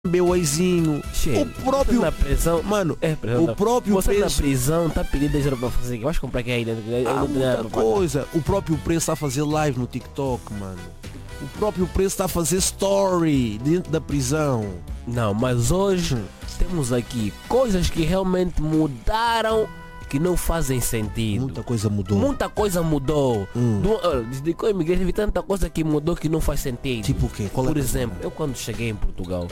BOzinho. O próprio. Na prisão. Mano, prisão, o próprio você preço. Na prisão está pedindo 10 euros para fazer. Vais comprar que aí dentro. Muita coisa. O próprio preço está a fazer live no TikTok, mano. O próprio preço está a fazer story dentro da prisão. Não, mas hoje temos aqui coisas que realmente mudaram, que não fazem sentido. Muita coisa mudou. Muita coisa mudou. Desde que eu imigrei, vi tanta coisa que mudou que não faz sentido. Tipo o quê? Por exemplo, eu quando cheguei em Portugal,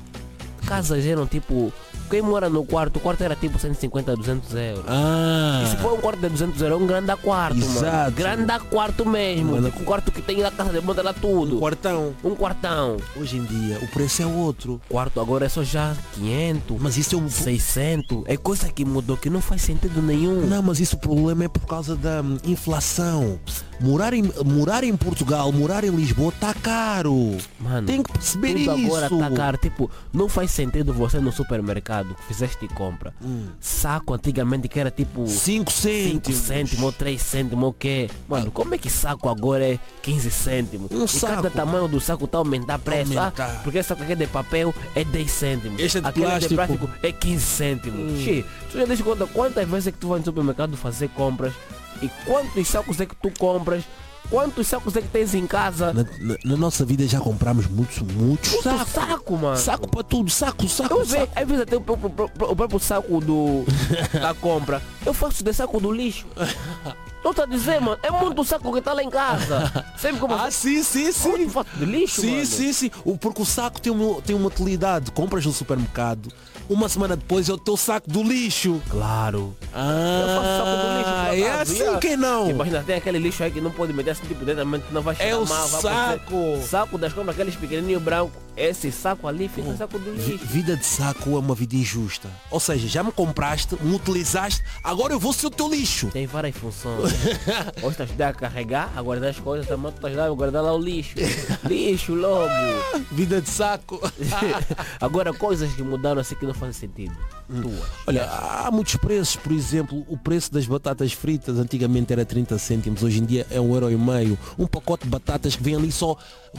casas eram tipo... Quem mora no quarto, o quarto era tipo 150, 200 euros. E se for um quarto de 200 euros, é um grande quarto, exato, mano. Grande quarto mesmo. Um quarto que tem na casa de monta lá tudo. Um quartão. Hoje em dia, o preço é outro. Quarto agora é só já 500. Mas isso é 600. É coisa que mudou, que não faz sentido nenhum. Não, mas isso o problema é por causa da inflação. Morar em Portugal, morar em Lisboa tá caro. Mano, tem que perceber tudo isso. Agora tá caro. Tipo, não faz sentido você no supermercado que fizeste compra. Saco antigamente que era tipo 5 cêntimos ou 3 cêntimos, o quê? Mano, como é que saco agora é 15 cêntimos? E cada tamanho do saco tá aumentando preço. Porque esse saco aqui de papel é 10 cêntimos. Este aquele de plástico é 15 cêntimos. Tu já deixa conta quantas vezes é que tu vai no supermercado fazer compras e quantos sacos é que tu compras? Quantos sacos é que tens em casa? Na nossa vida já compramos muitos saco, mano. Saco para tudo, saco. Às vezes até o próprio saco da compra. Eu faço de saco do lixo. Não tá a dizer, mano, é muito saco que tá lá em casa. Sempre como sim. Eu faço de lixo, mano. Sim. Porque o saco tem uma utilidade. Compras no supermercado. Uma semana depois é o teu saco do lixo. Claro. Eu faço saco do lixo. É assim que não. Imagina, tem aquele lixo aí que não pode meter assim, tipo, diretamente não vai chegar. É o mal, saco. Saco das compras, aqueles pequenininhos brancos. Esse saco ali fica o saco do lixo. Vida de saco é uma vida injusta. Ou seja, já me compraste, me utilizaste, agora eu vou ser o teu lixo. Tem várias funções. Hoje estás a carregar, a guardar as coisas, também estás a guardar lá o lixo. Lixo logo. Vida de saco. Agora coisas que mudaram assim que não fazem sentido. Olha, há muitos preços. Por exemplo, o preço das batatas fritas antigamente era 30 cêntimos, hoje em dia é 1,5€. Um pacote de batatas que vem ali só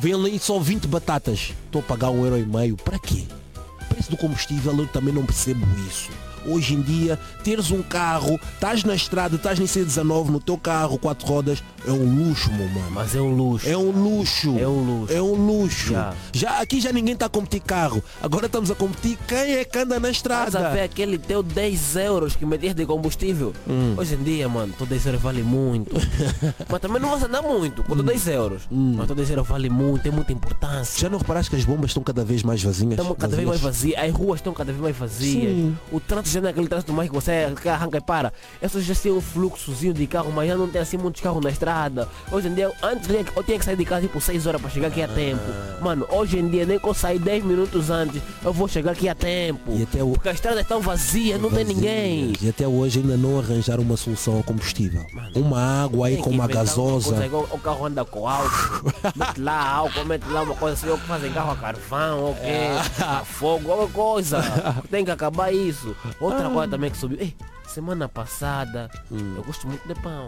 20 batatas. Estou a pagar 1,5€. Para quê? O preço do combustível eu também não percebo isso. Hoje em dia, teres um carro, estás na estrada, estás em C19 no teu carro, 4 rodas, é um luxo, meu mano. Mas é um luxo. É um luxo. É um luxo. Aqui já ninguém está a competir carro. Agora estamos a competir quem é que anda na estrada. Estás a ver aquele teu 10 euros que metias de combustível? Hoje em dia, mano, teu 10 euros vale muito. Mas também não vas andar muito com 10 euros. Mas teu 10 euros vale muito, tem muita importância. Já não reparaste que as bombas estão cada vez mais vazias? Estão cada vez mais vazias. As ruas estão cada vez mais vazias. Sim. O trânsito já não é aquele trânsito mais que você arranca e para. Essas já tem um fluxozinho de carro, mas já não tem assim muitos carros na estrada. Hoje em dia, antes eu tinha que sair de casa tipo 6 horas para chegar aqui a tempo. Mano, hoje em dia nem que eu sair 10 minutos antes, eu vou chegar aqui a tempo. Porque a estrada é tão vazia, não tem ninguém. E até hoje ainda não arranjaram uma solução ao combustível. Mano, uma água aí com uma gasosa. O carro anda com álcool, mete lá álcool, mete lá uma coisa assim, ou que fazem carro a carvão, ou que a fogo, alguma coisa. Tem que acabar isso. Outra coisa também que subiu. Semana passada, eu gosto muito de pão.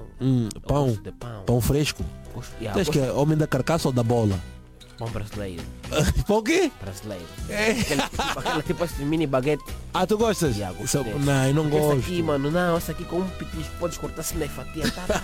Pão fresco? Acho que é homem da carcaça ou da bola? Pão brasileiro. Pão o quê? Brasileiro. Aquela tipo assim, mini baguete. Tu gostas? Não, eu não gosto. Essa aqui, mano, essa aqui com um pitis, podes cortar assim na fatia.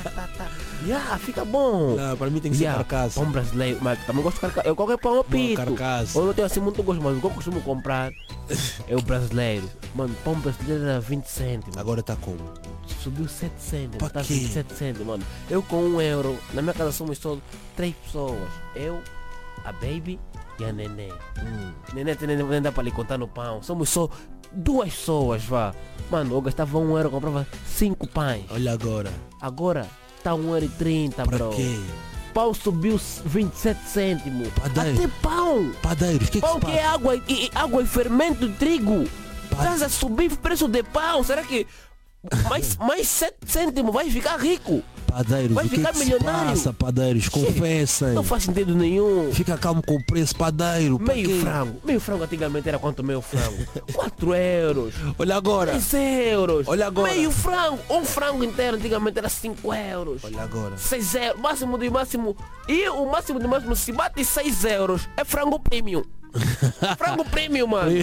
Fica bom. Não, para mim tem que ser carcaça. Pão brasileiro, mas também gosto de carcaça. Eu qualquer pão eu pito. Carcaça. Eu não tenho assim muito gosto, mas o que eu costumo comprar é o brasileiro. Mano, pão brasileiro era 20 cêntimos. Agora tá como? Subiu 7 cêntimos. Tá 27 cêntimos, mano. Eu com 1 euro, na minha casa somos só 3 pessoas. Eu, a baby e a neném. Neném nem dá para lhe contar no pão. Somos só 2 pessoas, vá. Mano, eu gastava 1 euro, comprava 5 pães. Olha agora. Agora tá 1,30 €, bro. Pra quê? Pão subiu 27 cêntimos. Padeiro. Até pão. Padeiros, que pão se que é água e fermento de trigo. Estás a subir o preço de pão. Será que mais 7 cêntimos vai ficar rico? Padeiros, vai ficar que milionário? Se passa, padeiros? Confessem. Não faz sentido nenhum. Fica calmo com o preço, padeiro. Meio frango antigamente era quanto meio frango? 4 euros. Olha agora. 10 euros. Olha agora. Meio frango. Um frango inteiro antigamente era 5 euros. Olha agora. 6 euros. Máximo de máximo. E o máximo de máximo, se bate 6 euros, é frango premium. Frango premium, mano.